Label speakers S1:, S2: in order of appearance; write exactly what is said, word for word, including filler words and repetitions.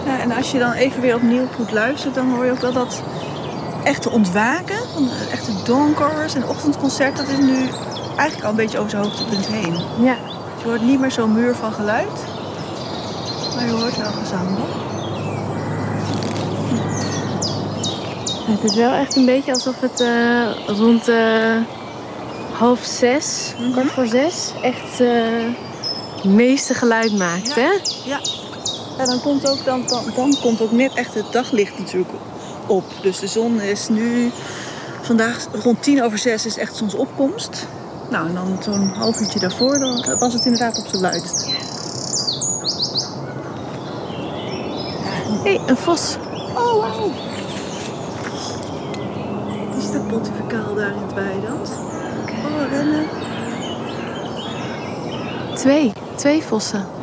S1: Ja, en als je dan even weer opnieuw goed luistert, dan hoor je ook wel dat echte ontwaken, van de echte dawnchorus en ochtendconcert, dat is nu eigenlijk al een beetje over zijn hoogtepunt heen.
S2: Ja.
S1: Je hoort niet meer zo'n muur van geluid, maar je hoort wel gezang.
S2: Het is wel echt een beetje alsof het uh, rond uh, half zes, mm-hmm. kwart voor zes, echt uh, het meeste geluid maakt,
S1: ja.
S2: hè?
S1: Ja. Ja, dan komt ook, dan, dan, dan komt ook net echt het daglicht natuurlijk op. Dus de zon is nu, vandaag rond tien over zes is echt zonsopkomst. Nou, en dan zo'n half uurtje daarvoor, dan was het inderdaad op zijn luidst.
S2: Hé, hey, een vos.
S1: Oh, wow. Die staat pontificaal daar in het weidand. Okay. Oh, rennen.
S2: Twee, twee vossen.